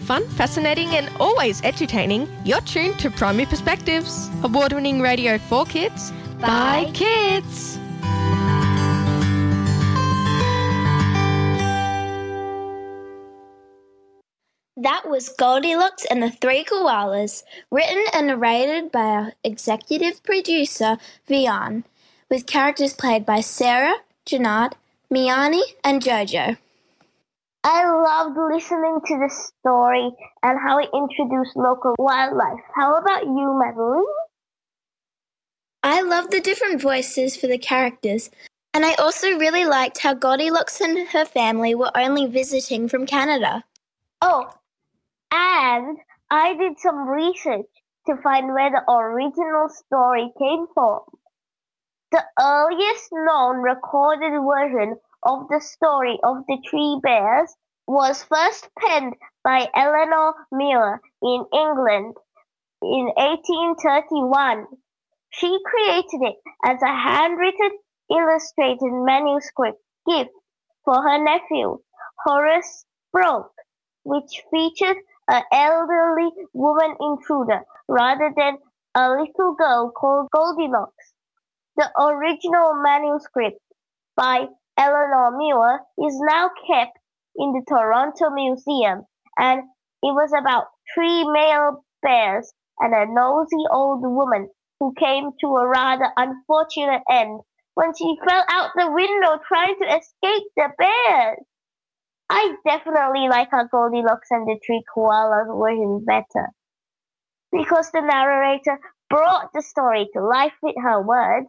Fun, fascinating and always entertaining, you're tuned to Primary Perspectives. Award-winning radio for kids, by kids. That was Goldilocks and the Three Koalas, written and narrated by our executive producer, Vian, with characters played by Sarah, Janard, Miani and Jojo. I loved listening to the story and how it introduced local wildlife. How about you, Madeline? I loved the different voices for the characters, and I also really liked how Goldilocks and her family were only visiting from Canada. Oh, and I did some research to find where the original story came from. The earliest known recorded version of the story of the three bears was first penned by Eleanor Miller in England in 1831. She created it as a handwritten, illustrated manuscript gift for her nephew, Horace Broke, which featured an elderly woman intruder rather than a little girl called Goldilocks. The original manuscript by Eleanor Miller is now kept in the Toronto Museum, and it was about three male bears and a nosy old woman who came to a rather unfortunate end when she fell out the window trying to escape the bears. I definitely like our Goldilocks and the Three Koalas version better, because the narrator brought the story to life with her words,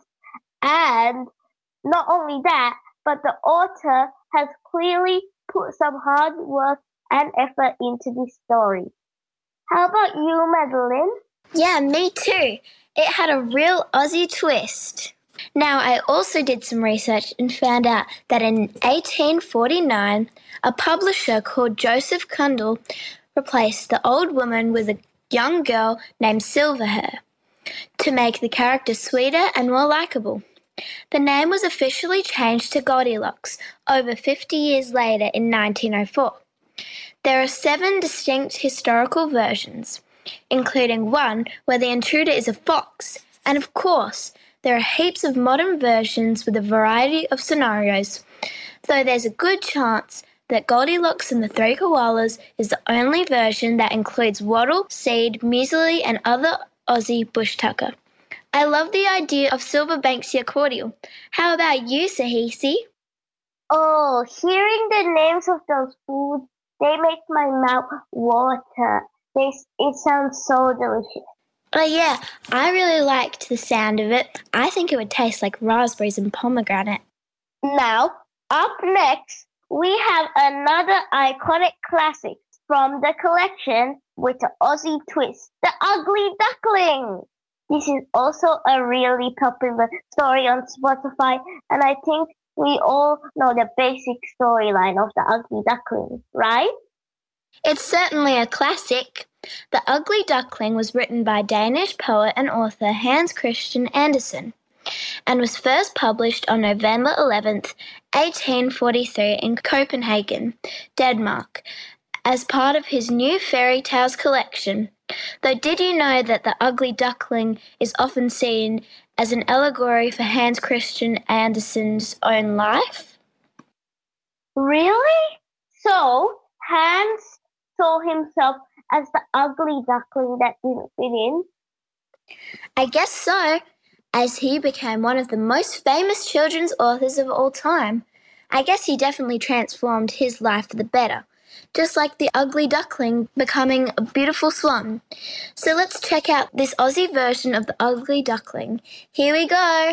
and not only that, but the author has clearly put some hard work and effort into this story. How about you, Madeline? Yeah, me too. It had a real Aussie twist. Now, I also did some research and found out that in 1849, a publisher called Joseph Kundal replaced the old woman with a young girl named Silverhair to make the character sweeter and more likeable. The name was officially changed to Goldilocks over 50 years later in 1904. There are 7 distinct historical versions, including one where the intruder is a fox, and of course, there are heaps of modern versions with a variety of scenarios, though there's a good chance that Goldilocks and the Three Koalas is the only version that includes wattle, seed, muesli and other Aussie bush tucker. I love the idea of silver banksia cordial. How about you, Sahisi? Oh, hearing the names of those foods, they make my mouth water. It sounds so delicious. Oh yeah, I really liked the sound of it. I think it would taste like raspberries and pomegranate. Now, up next, we have another iconic classic from the collection with an Aussie twist, The Ugly Duckling. This is also a really popular story on Spotify, and I think we all know the basic storyline of The Ugly Duckling, right? It's certainly a classic. The Ugly Duckling was written by Danish poet and author Hans Christian Andersen and was first published on November 11th, 1843 in Copenhagen, Denmark, as part of his new fairy tales collection. Though did you know that the Ugly Duckling is often seen as an allegory for Hans Christian Andersen's own life? Really? So, Hans saw himself as the ugly duckling that didn't fit in? I guess so, as he became one of the most famous children's authors of all time. I guess he definitely transformed his life for the better, just like the Ugly Duckling becoming a beautiful swan. So let's check out this Aussie version of the Ugly Duckling. Here we go.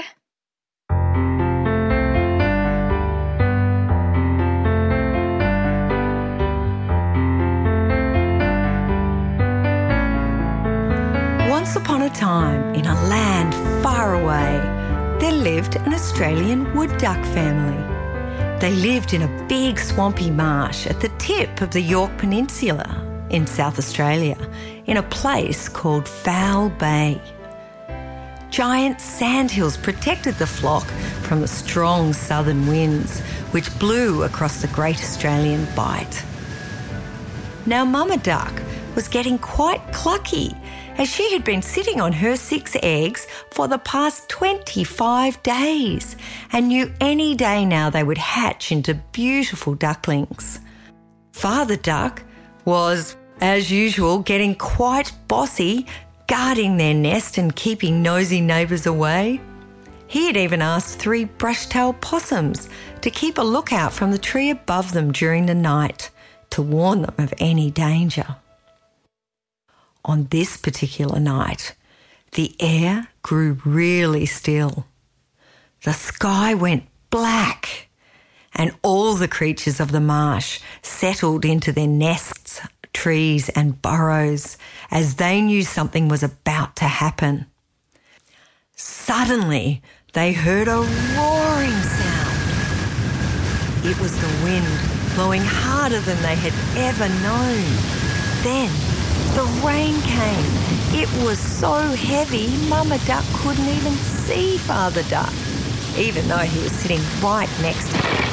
Once upon a time, in a land far away, there lived an Australian wood duck family. They lived in a big swampy marsh at the tip of the Yorke Peninsula in South Australia, in a place called Foul Bay. Giant sandhills protected the flock from the strong southern winds which blew across the Great Australian Bight. Now Mama Duck was getting quite clucky, as she had been sitting on her 6 eggs for the past 25 days and knew any day now they would hatch into beautiful ducklings. Father Duck was, as usual, getting quite bossy, guarding their nest and keeping nosy neighbours away. He had even asked 3 brush-tailed possums to keep a lookout from the tree above them during the night to warn them of any danger. On this particular night, the air grew really still. The sky went black, and all the creatures of the marsh settled into their nests, trees and burrows as they knew something was about to happen. Suddenly, they heard a roaring sound. It was the wind blowing harder than they had ever known. Then the rain came. It was so heavy, Mama Duck couldn't even see Father Duck, even though he was sitting right next to her.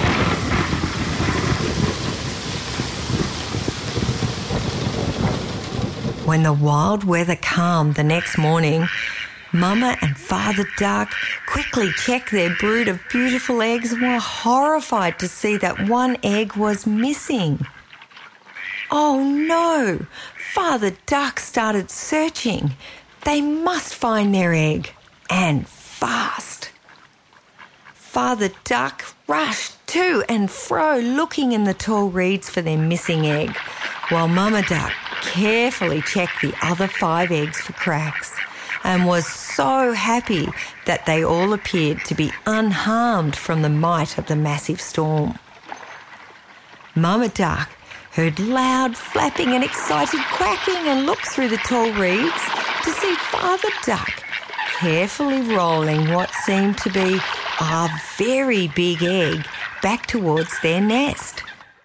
When the wild weather calmed the next morning, Mama and Father Duck quickly checked their brood of beautiful eggs and were horrified to see that one egg was missing. Oh no! Father Duck started searching. They must find their egg, and fast. Father Duck rushed to and fro looking in the tall reeds for their missing egg, while Mama Duck carefully checked the other 5 eggs for cracks and was so happy that they all appeared to be unharmed from the might of the massive storm. Mama Duck heard loud flapping and excited quacking and looked through the tall reeds to see Father Duck carefully rolling what seemed to be a very big egg back towards their nest.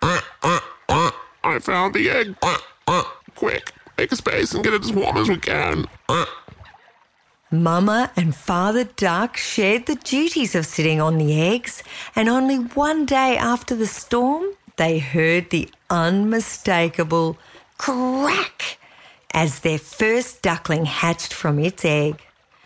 I found the egg. Quick, make a space and get it as warm as we can. Mama and Father Duck shared the duties of sitting on the eggs, and only one day after the storm, they heard the unmistakable crack as their first duckling hatched from its egg.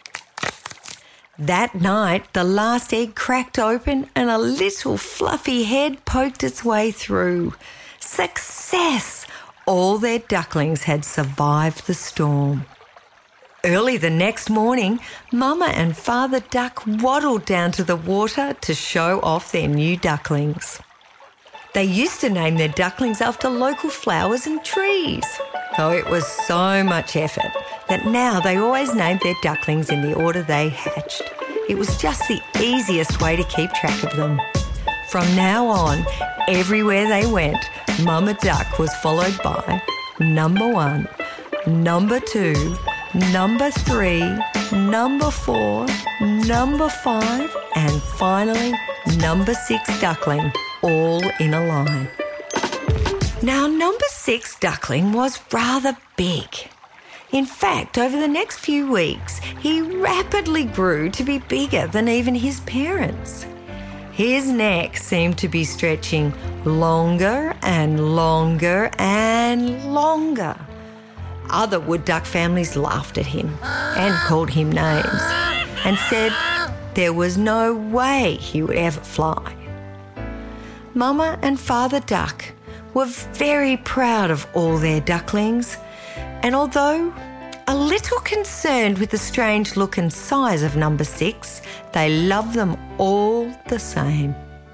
That night, the last egg cracked open and a little fluffy head poked its way through. Success! All their ducklings had survived the storm. Early the next morning, Mama and Father Duck waddled down to the water to show off their new ducklings. They used to name their ducklings after local flowers and trees. Oh, it was so much effort that now they always named their ducklings in the order they hatched. It was just the easiest way to keep track of them. From now on, everywhere they went, Mama Duck was followed by number 1, number 2, number 3, number 4, number 5, and finally number 6 duckling, all in a line. Now, number 6 duckling was rather big. In fact, over the next few weeks, he rapidly grew to be bigger than even his parents. His neck seemed to be stretching longer and longer and longer. Other wood duck families laughed at him and called him names and said there was no way he would ever fly. Mama and Father Duck were very proud of all their ducklings, and although a little concerned with the strange look and size of number 6, they loved them all the same.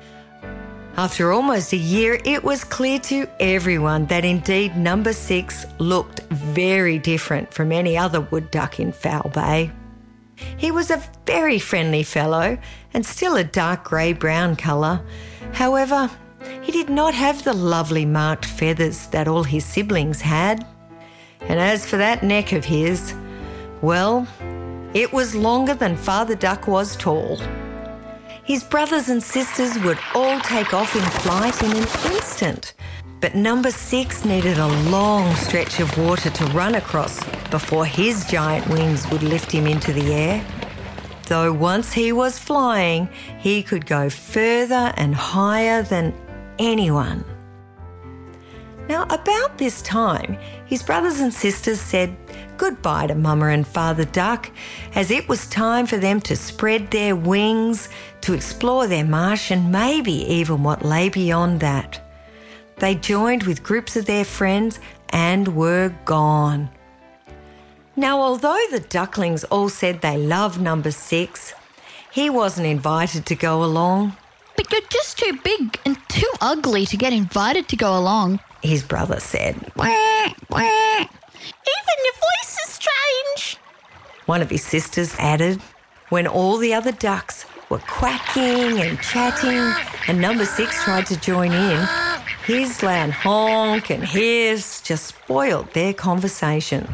After almost a year, it was clear to everyone that indeed number 6 looked very different from any other wood duck in Foul Bay. He was a very friendly fellow and still a dark grey-brown colour. However, he did not have the lovely marked feathers that all his siblings had. And as for that neck of his, well, it was longer than Father Duck was tall. His brothers and sisters would all take off in flight in an instant, but number 6 needed a long stretch of water to run across before his giant wings would lift him into the air. Though once he was flying, he could go further and higher than anyone. Now, about this time, his brothers and sisters said goodbye to Mama and Father Duck, as it was time for them to spread their wings, to explore their marsh and maybe even what lay beyond that. They joined with groups of their friends and were gone. Now, although the ducklings all said they loved number 6, he wasn't invited to go along. But you're just too big and too ugly to get invited to go along, his brother said. Wah, wah. Even your voice is strange, one of his sisters added. When all the other ducks were quacking and chatting and number 6 tried to join in, his loud honk and hiss just spoiled their conversation.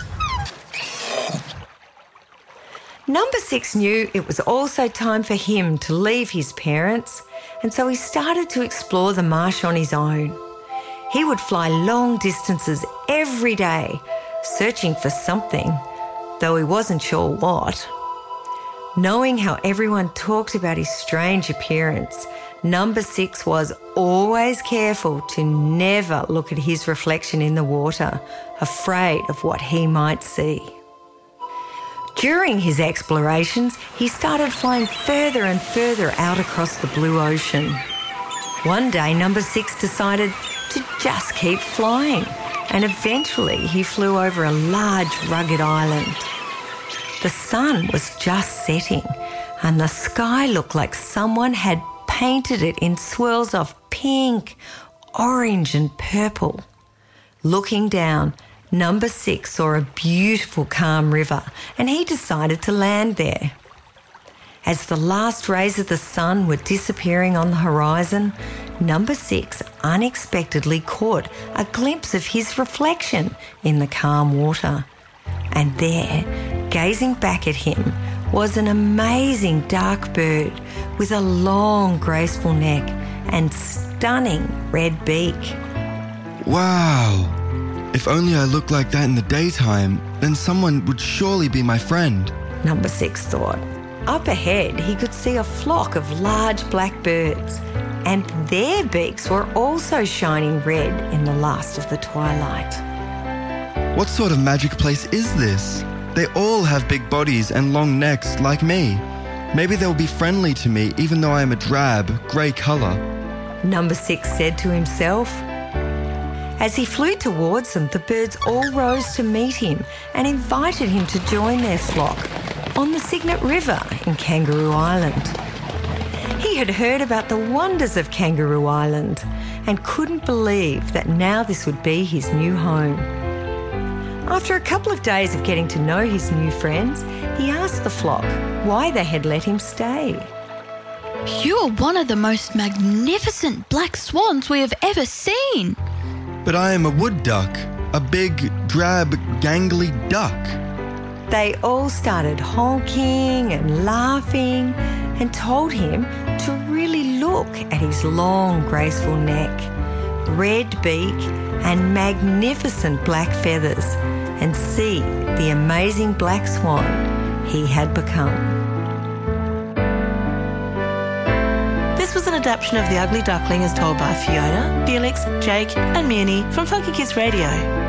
Number 6 knew it was also time for him to leave his parents, and so he started to explore the marsh on his own. He would fly long distances every day, searching for something, though he wasn't sure what. Knowing how everyone talked about his strange appearance, number 6 was always careful to never look at his reflection in the water, afraid of what he might see. During his explorations, he started flying further and further out across the blue ocean. One day, number 6 decided to just keep flying, and eventually he flew over a large, rugged island. The sun was just setting, and the sky looked like someone had painted it in swirls of pink, orange and purple. Looking down, number 6 saw a beautiful calm river, and he decided to land there. As the last rays of the sun were disappearing on the horizon, number 6 unexpectedly caught a glimpse of his reflection in the calm water. And there, gazing back at him, was an amazing dark bird with a long, graceful neck and stunning red beak. Wow! If only I looked like that in the daytime, then someone would surely be my friend, number 6 thought. Up ahead, he could see a flock of large black birds, and their beaks were also shining red in the last of the twilight. What sort of magic place is this? They all have big bodies and long necks like me. Maybe they'll be friendly to me even though I am a drab, grey colour, number 6 said to himself. As he flew towards them, the birds all rose to meet him and invited him to join their flock on the Cygnet River in Kangaroo Island. He had heard about the wonders of Kangaroo Island and couldn't believe that now this would be his new home. After a couple of days of getting to know his new friends, he asked the flock why they had let him stay. You are one of the most magnificent black swans we have ever seen. But I am a wood duck, a big, drab, gangly duck. They all started honking and laughing and told him to really look at his long, graceful neck, red beak and magnificent black feathers and see the amazing black swan he had become. This was an adaptation of The Ugly Duckling as told by Fiona, Felix, Jake and Mearney from Funky Kids Radio.